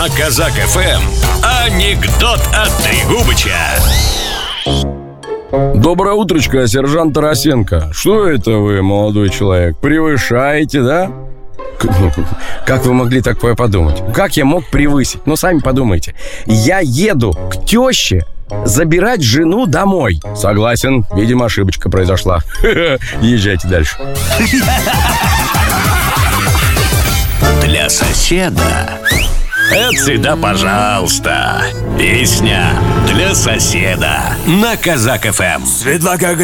На Казак ФМ анекдот от Трегубыча. Доброе утречко, сержант Тарасенко. Что это вы, молодой человек, превышаете, да? Как вы могли такое подумать? Как я мог превысить? Ну, сами подумайте. Я еду к теще забирать жену домой. Согласен, видимо, ошибочка произошла. Езжайте дальше. Для соседа это всегда пожалуйста. Песня для соседа на Казак ФМ. Светло как